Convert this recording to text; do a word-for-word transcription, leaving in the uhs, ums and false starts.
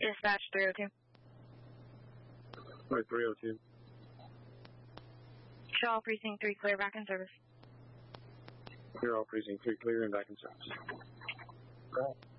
Dispatch three oh two. Right, three oh two. Shaw Precinct three, clear, back in service. Clear all Precinct three, clear and back in service. Right.